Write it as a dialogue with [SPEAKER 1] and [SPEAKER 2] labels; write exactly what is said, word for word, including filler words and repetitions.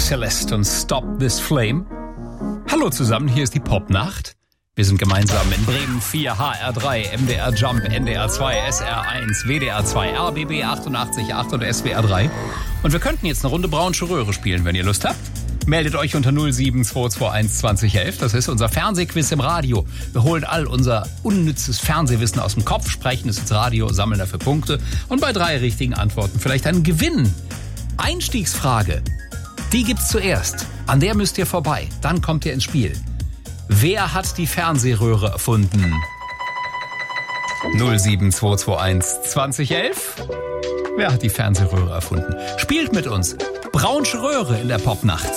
[SPEAKER 1] Celeste und Stop This Flame. Hallo zusammen, hier ist die Popnacht. Wir sind gemeinsam in Bremen vier, H R drei, M D R Jump, N D R zwei, S R eins, W D R zwei, R B B achtundachtzig Komma acht und S W R drei. Und wir könnten jetzt eine Runde Braunsche Röhre spielen, wenn ihr Lust habt. Meldet euch unter null sieben zwei zwei eins zwanzig elf. Das ist unser Fernsehquiz im Radio. Wir holen all unser unnützes Fernsehwissen aus dem Kopf, sprechen es ins Radio, sammeln dafür Punkte und bei drei richtigen Antworten vielleicht einen Gewinn. Einstiegsfrage, die gibt's zuerst. An der müsst ihr vorbei. Dann kommt ihr ins Spiel. Wer hat die Fernsehröhre erfunden? null sieben zwei zwei eins zwanzig elf. Wer hat die Fernsehröhre erfunden? Spielt mit uns. Braunsche Röhre in der Popnacht.